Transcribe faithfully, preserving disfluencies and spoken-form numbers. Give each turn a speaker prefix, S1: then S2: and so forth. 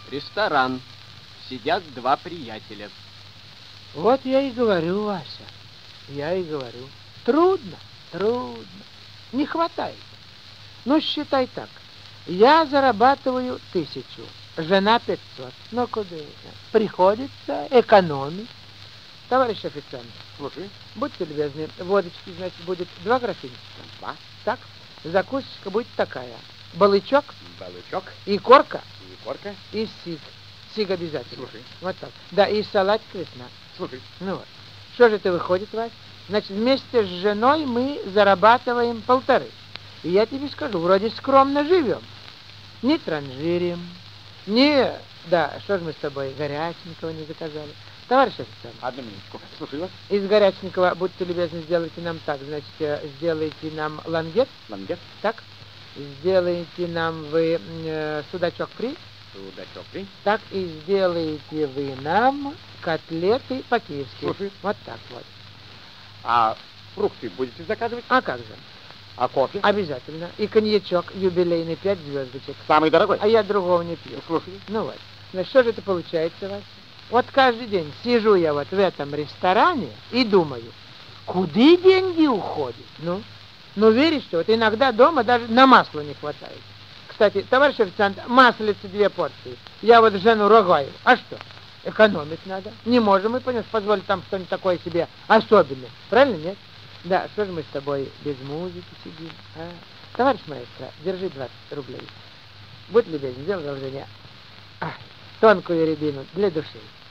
S1: Ресторан. Сидят два приятеля.
S2: Вот я и говорю, Вася, я и говорю. Трудно, трудно, не хватает. Ну, считай так. Я зарабатываю тысячу, жена пятьсот. Ну, куда это? Приходится экономить. Товарищ официант,
S1: Слушай.
S2: будьте любезны, водочки, значит, будет два графинчика.
S1: Два.
S2: Так, закусочка будет такая. Балычок.
S1: Балычок.
S2: И корка.
S1: И корка.
S2: И сиг. Сиг обязательно.
S1: Слушай.
S2: Вот так. Да, и салатик весна.
S1: Слушай.
S2: Ну вот. Что же это выходит, Вась? Значит, вместе с женой мы зарабатываем полторы. И я тебе скажу, вроде скромно живем. Не транжирим, не... Да, что же мы с тобой, горяченького не заказали? Товарищ официант.
S1: Одну минутку. Слушай вас.
S2: Из горяченького, будьте любезны, сделайте нам так. Значит, сделайте нам лангет.
S1: Лангет.
S2: Так. Сделаете нам вы э, судачок фри.
S1: Судачок фри.
S2: Так, и сделаете вы нам котлеты по-киевски.
S1: Слушай.
S2: Вот так вот.
S1: А фрукты будете заказывать?
S2: А как же?
S1: А кофе?
S2: Обязательно. И коньячок юбилейный, пять звездочек.
S1: Самый дорогой?
S2: А я другого не пью.
S1: Слушай.
S2: Ну вот. Значит, что же это получается, Вася? Вот каждый день сижу я вот в этом ресторане и думаю, куда деньги уходят? Ну, ну веришь, что вот иногда дома даже на масло не хватает. Кстати, товарищ официант, маслица две порции. Я вот жену ругаю. А что? Экономить надо. Не можем мы, понимаешь, позволить там что-нибудь такое себе особенное. Правильно, нет? Да, что же мы с тобой без музыки сидим, а? Товарищ маэстро, держи двадцать рублей. Будь любезен, сделай одолжение. А, тонкую рябину для души.